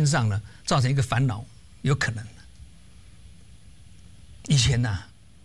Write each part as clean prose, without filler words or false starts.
身上呢造成一个烦恼，有可能。以前呢、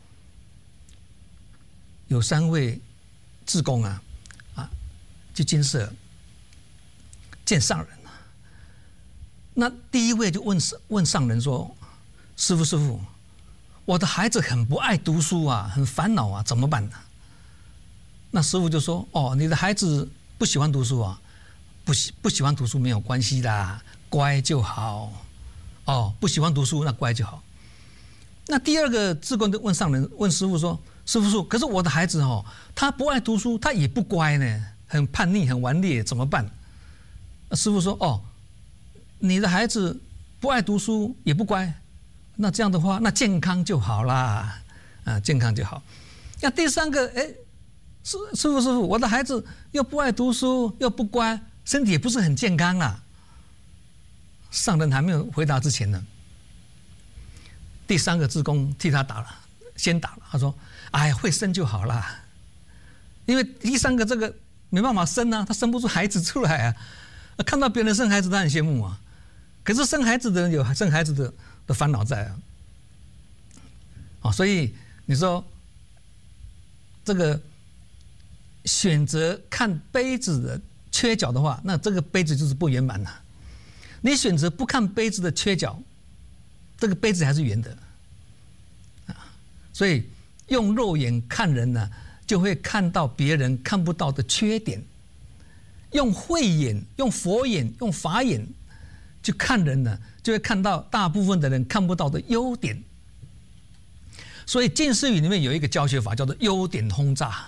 有3位志工去金舍见上人。那第一位就问上人说：“师父，我的孩子很不爱读书啊，很烦恼啊，怎么办呢？”那师父就说：“哦，你的孩子不喜欢读书啊，不喜欢读书没有关系的，乖就好。哦，不喜欢读书那乖就好。”那第二个志工就问上人，问师父说：“师父，可是我的孩子他不爱读书，他也不乖呢，很叛逆，很顽劣，怎么办？”那师父说：“哦，你的孩子不爱读书也不乖，那这样的话，那健康就好啦，健康就好。那第三个，师父，我的孩子又不爱读书又不乖，身体也不是很健康啦。”上人还没有回答之前呢，第3个志工替他先打了。他说：“哎，会生就好啦，因为第3个这个没办法生啊，他生不出孩子出来啊。看到别人生孩子，他很羡慕啊。可是生孩子的人有生孩子的烦恼在啊。所以你说这个选择看杯子的缺角的话，那这个杯子就是不圆满了。你选择不看杯子的缺角，这个杯子还是圆的所以用肉眼看人呢，就会看到别人看不到的缺点；用慧眼、用佛眼、用法眼去看人呢，就会看到大部分的人看不到的优点。所以近似语里面有一个教学法叫做优点轰炸。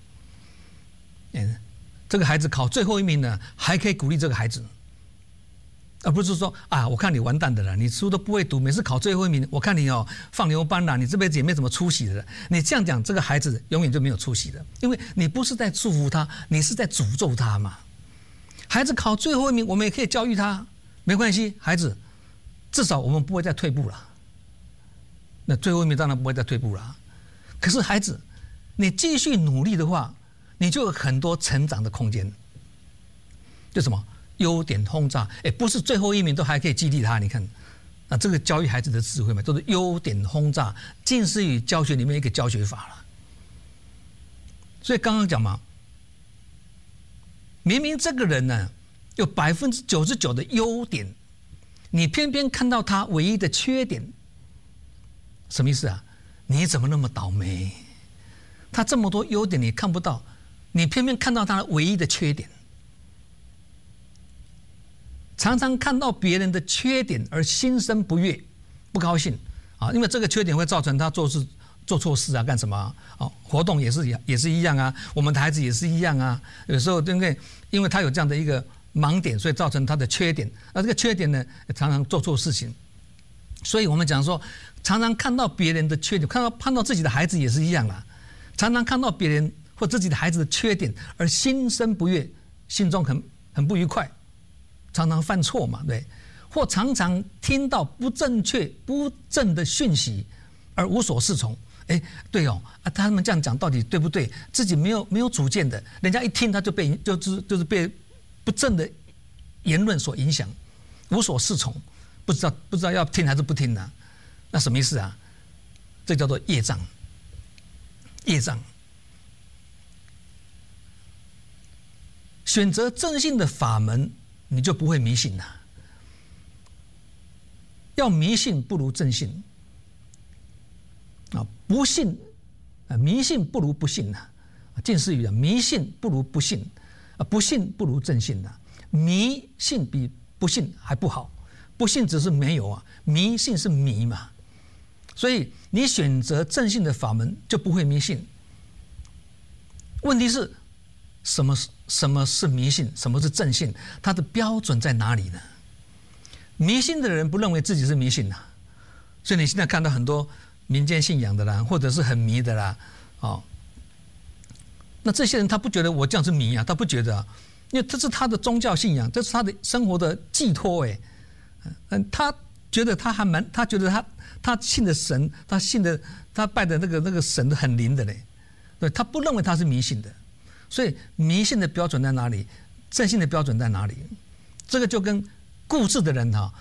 这个孩子考最后1名呢，还可以鼓励这个孩子，而不是说我看你完蛋的了，你书都不会读，每次考最后1名，我看你放牛班啦，你这辈子也没怎么出息的了。你这样讲，这个孩子永远就没有出息的，因为你不是在祝福他，你是在诅咒他嘛。孩子考最后1名，我们也可以教育他，没关系，孩子，至少我们不会再退步了。那最后1名当然不会再退步了，可是孩子，你继续努力的话，你就有很多成长的空间。就什么优点轰炸，不是最后1名都还可以激励他。你看，这个教育孩子的智慧嘛，都是优点轰炸，近似于教学里面一个教学法了。所以刚刚讲嘛，明明这个人呢有99%的优点，你偏偏看到他唯一的缺点，什么意思啊？你怎么那么倒霉？他这么多优点你看不到，你偏偏看到他唯一的缺点。常常看到别人的缺点而心生不悦、不高兴因为这个缺点会造成他做错事干什么活动也是一样啊，我们的孩子也是一样啊。有时候因为他有这样的一个盲点，所以造成他的缺点。这个缺点呢，常常做错事情。所以我们讲说，常常看到别人的缺点，看到自己的孩子也是一样啦。常常看到别人或自己的孩子的缺点而心生不悦，心中很不愉快。常常犯错嘛，对，或常常听到不正确、不正的讯息而无所适从。对他们这样讲到底对不对？自己没有主见的，人家一听他就就是被不正的言论所影响，无所适从，不知道要听还是不听呢？那什么意思啊？这叫做业障。业障。选择正信的法门，你就不会迷信了。要迷信不如正信不信迷信不如不信近似语迷信不如不信不信不如正信迷信比不信还不好，不信只是没有迷信是迷嘛。所以你选择正信的法门就不会迷信。问题是什么是迷信，什么是正信？它的标准在哪里呢？迷信的人不认为自己是迷信所以你现在看到很多民间信仰的啦，或者是很迷的啦那这些人他不觉得我这样是迷他不觉得因为这是他的宗教信仰，这是他的生活的寄托他觉得他觉得他信的神，他拜的那个神很灵的嘞，对，他不认为他是迷信的。所以迷信的标准在哪里？正信的标准在哪里？这个就跟固执的人